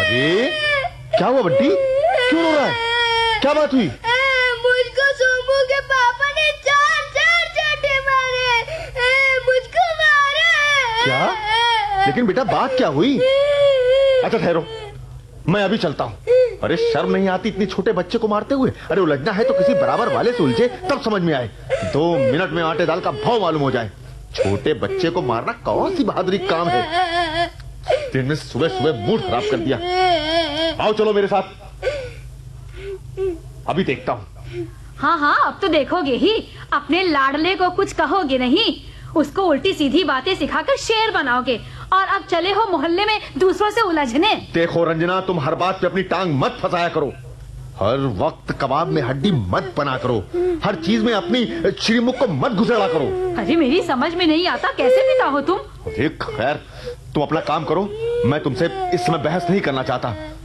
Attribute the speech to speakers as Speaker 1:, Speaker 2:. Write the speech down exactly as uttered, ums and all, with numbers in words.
Speaker 1: अरे क्या हुआ बंटी, क्यों रो रहा है? क्या बात हुई?
Speaker 2: मुझको सोमू के पापा ने चार चार चाटे मारे, मुझको मारा।
Speaker 1: क्या? लेकिन बेटा बात क्या हुई? अच्छा ठहरो, मैं अभी चलता हूँ। अरे शर्म नहीं आती इतनी छोटे बच्चे को मारते हुए? अरे उलझना है तो किसी बराबर वाले से उलझे, तब समझ में आए। दो मिनट में आटे दाल का भाव मालूम हो जाए। छोटे बच्चे को मारना कौन सी बहादुरी काम है? दिन में सुबह सुबह मूड खराब कर दिया। आओ चलो मेरे साथ, अभी देखता हूँ।
Speaker 3: हाँ हाँ अब तो देखोगे ही, अपने लाडले को कुछ कहोगे नहीं, उसको उल्टी सीधी बातें सिखाकर शेर बनाओगे और अब चले हो मोहल्ले में दूसरों से उलझने।
Speaker 1: देखो रंजना, तुम हर बात पे अपनी टांग मत फंसाया करो। हर वक्त कबाब में हड्डी मत बना करो। हर चीज में अपनी चिड़मुख को मत घुसेड़ा करो।
Speaker 3: अरे मेरी समझ में नहीं आता, कैसे पिता हो तुम?
Speaker 1: अरे खैर तुम अपना काम करो, मैं तुमसे इस समय बहस नहीं करना चाहता।